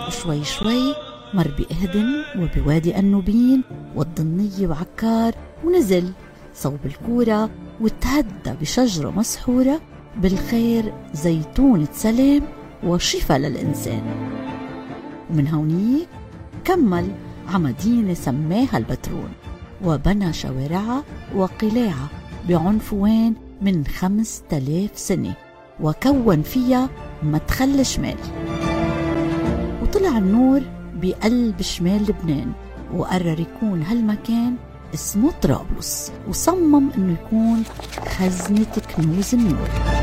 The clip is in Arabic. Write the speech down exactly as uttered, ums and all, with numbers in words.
وشوي شوي مر بإهدن وبوادي النوبين والضنية وعكار، ونزل صوب الكورة وتهدى بشجرة مسحورة بالخير زيتونة سلام وشفاء للإنسان. ومن هونيك كمل عمدينة سماها البترون، وبنى شوارعها وقلاعها بعنفوان من خمس تلاف سنة، وكون فيها مدخل شمال. وطلع النور بقلب شمال لبنان، وقرر يكون هالمكان اسمه طرابلس، وصمم انه يكون خزنة كنوز النور.